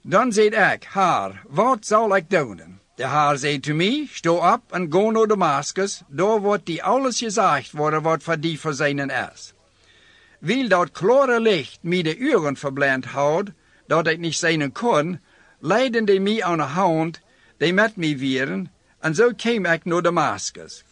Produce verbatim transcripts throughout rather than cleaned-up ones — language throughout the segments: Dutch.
Dan zeid ik, Heer, wat zal ik doen? De Heer zei te mij, sto op en go naar Damascus, daar wordt die alles gezegd worden wat voor die verzinnen is. Wil dat klare licht mij de uren verblind houdt, dat ik niet zien kon, leidden die mij aan de hand, die met mij wieren, en zo kwam ik naar Damascus.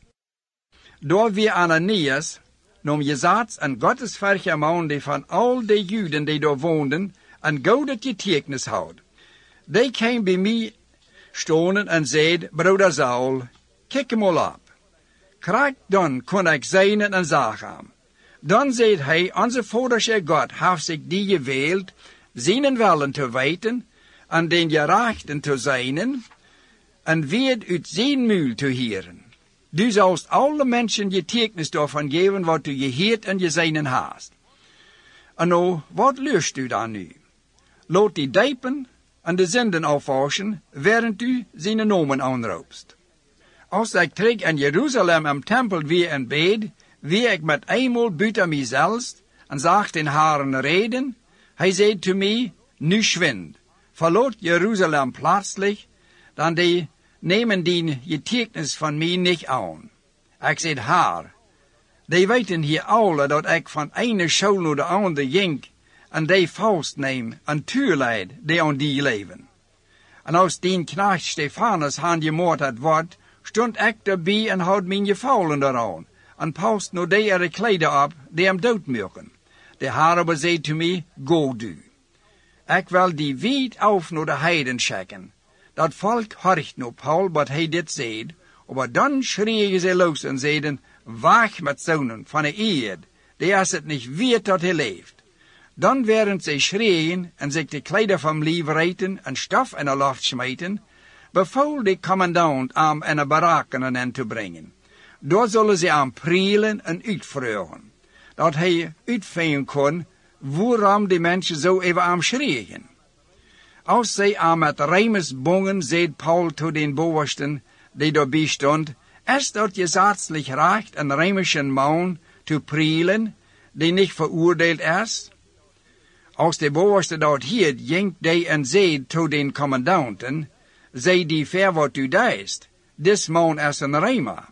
Daar weer Ananias, noem Jezats en godsverge man die van al de Juden die daar woonden, en goede getuigenis houdt. Die kwam bij mij stonden en zei, broeder Saul, kijk hem al op. Krijg dan kon ik zien en zeggen. Dan zei hij, onze vader God heeft zich die gewild, zijn willen te weten, en den gerechten te zijn, en werd uit zijn muil te heren. Du zalst alle mensen getuigenis daarvan geven wat du gehoord en gezien hast. En nou, wat lust u dan nu? Laat die dijpen en de zinden afwassen, während u zijn namen aanroepst. Als ik terug in Jeruzalem am tempel weer en bed, weer ik met eenmaal buiten mijzelf en zag den Herren reden. Hij zei te mij, nu schwind, verlaat Jeruzalem plaatselijk, dan die nemen die getuigenis van mij niet aan. Ik zei, Heer, die weten hier alle dat ik van ene school naar de andere ging, en die vastneem en toeleid die aan die leven. En als die knecht Stefanus han gemoord had wordt, stond ik erbij en had mijn gevallen eraan, en past nu die er kleden op, die hem doodmaken. De Heer zei te mij, go du. Ik wil die wiet af naar de heiden schikken. Dat volk horcht nu Paul wat hij dit zei, maar dan schrieën ze los en zeiden, wacht met zonen van de eerd, die is het niet weet dat hij leeft. Dan während ze schreeuwen en zich de kleider van lief reten en stof in de lucht smijten, beval de commandant om in de barakken in te brengen. Daar zullen ze aan prielen en uitvragen, dat hij uitvinden kon waarom de mensen zo even aan schreeuwen. Als zij aan met rijmes bongen, zei Paul tot den bovensten die daarbij stond, is dat je zatzlich recht een rijmischen man te prielen, die niet veroordeeld is? Als de bovenste dat hier ging die en zei tot den commandanten, zei die ver wat u deist, dis man is een rijmer.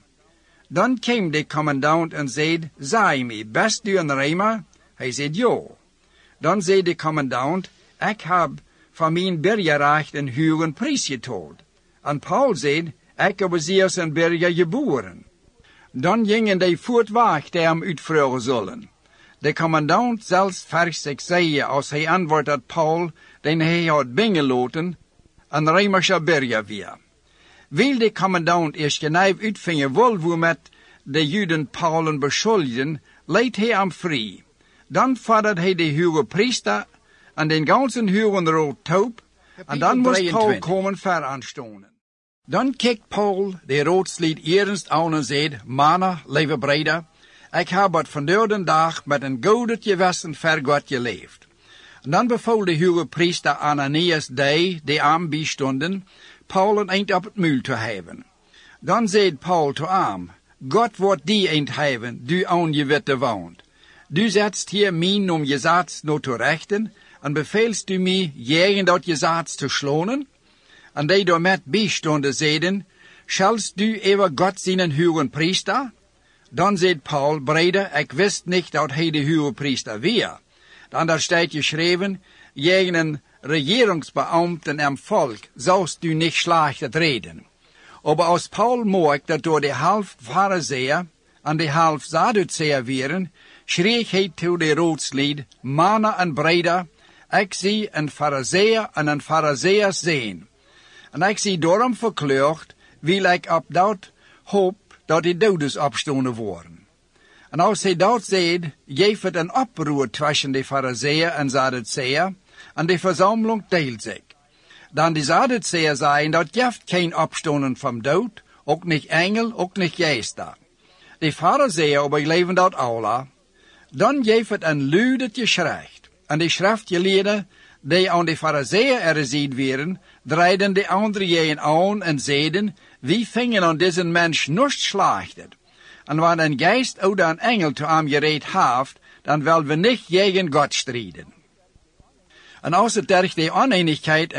Dan kwam de commandant en zei, zei me, best u een rijmer? Hij zei, ja. Dan zei de commandant, ik heb van mijn burgerrecht een hoge prijs getoeld. En Paul zei, ik heb zelfs een burger geboren. Dan gingen die voortweg die hem uitvragen zullen. De commandant zelfs vers zich zei, als hij antwoord had Paul, den hij had bingeloten, een Rijmersche burger weer. Wil de commandant eerst genijf uitvingen wil hoe met de Juden Paulen beschuldigden, leidt hij hem vrij. Dan vordert hij de hoge priester en den ganzen hogen rood taub, en dan moest Paul komen ver aanstonen. Dan kijkt Paul de roodslied ernst aan en zei, mannen, lieve breder, ik heb het vandaag de dag met een godet gewissen ver God geleefd. En dan beval de hoge priester Ananias die, die aan bijstonden, Paul een eind op het muil te hebben. Dan zei Paul te hem, God wordt die eind hebben, du aan je witte woont. Du zetst hier mijn om je zaad nog te rechten, en beveelst du mij jegen dat je zaad te slonen? En die door met bijstonden zeiden, schalst du ever God zijn hoge priester? Dan zei Paul, breder, ik wist niet dat hij de hoge priester weer. Dan daar staat geschreven, jegen een regeringsbeambten en volk zoust u niet slecht reden. Aber als Paul merkt dat door de half Pharisäer en de half Sadduceer waren, schreef hij tot de roodslied, mannen en breder, ik zie een Pharisäer en een Pharisäer zijn. En ik zie daarom verkleurd, wil ik op dat hoop dat de dodes opstonden worden. En als hij dat zei, geeft het een oproer tussen de Pharisäer en Sadduceer, en de verzameling deelt zich. Dan de Sadduceer zeiden dat geeft geen opstonden van dood, ook niet engel, ook niet geesten. De Pharisäer overleven dat alle. Dan geeft het een luidetje schrift. En de schriftgeleerden, die aan de Pharisäer er ziet werden, draaiden de andere jeen aan en zeiden, wie vingen aan deze mens niets slachtet. En wanneer een geest of een engel te hem gereed heeft, dan willen we niet tegen God strijden. En als het durch de oneenigheid